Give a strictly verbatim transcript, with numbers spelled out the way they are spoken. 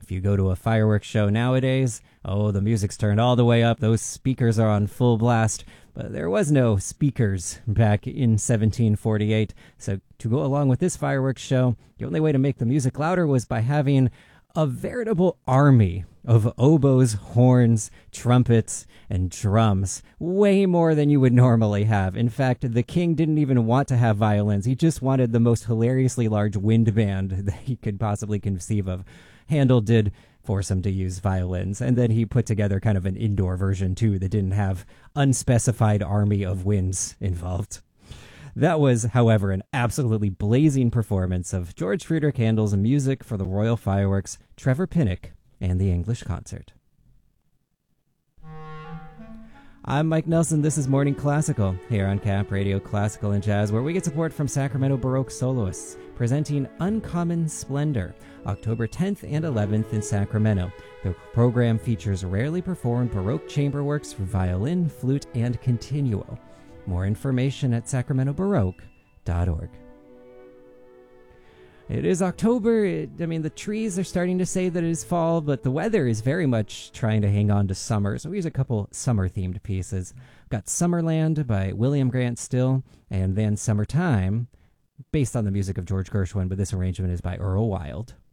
If you go to a fireworks show nowadays, oh, the music's turned all the way up, those speakers are on full blast, but there was no speakers back in seventeen forty-eight, so to go along with this fireworks show, the only way to make the music louder was by having a veritable army of oboes, horns, trumpets, and drums. Way more than you would normally have. In fact, the king didn't even want to have violins. He just wanted the most hilariously large wind band that he could possibly conceive of. Handel did force him to use violins, and then he put together kind of an indoor version, too, that didn't have unspecified army of winds involved. That was, however, an absolutely blazing performance of George Friedrich Handel's music for the Royal Fireworks, Trevor Pinnock, and the English Concert. I'm Mike Nelson. This is Morning Classical, here on Cap Radio Classical and Jazz, where we get support from Sacramento Baroque soloists, presenting Uncommon Splendor, October tenth and eleventh in Sacramento. The program features rarely performed Baroque chamber works for violin, flute, and continuo. More information at sacramento baroque dot org. It is October. It, I mean, the trees are starting to say that it is fall, but the weather is very much trying to hang on to summer. So here's a couple summer-themed pieces. We've got Summerland by William Grant Still, and then Summertime, based on the music of George Gershwin, but this arrangement is by Earl Wild.